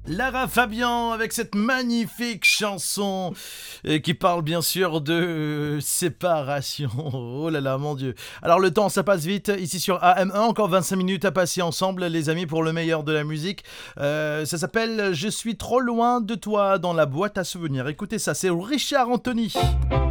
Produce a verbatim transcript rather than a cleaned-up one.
Lara Fabian avec cette magnifique chanson euh, qui parle bien sûr de euh, séparation. Oh là là, mon Dieu. Alors le temps, ça passe vite. Ici sur A M un, encore vingt-cinq minutes à passer ensemble, les amis, pour le meilleur de la musique. Euh, ça s'appelle Je suis trop loin de toi dans la boîte à souvenirs. Écoutez ça, c'est Richard Anthony.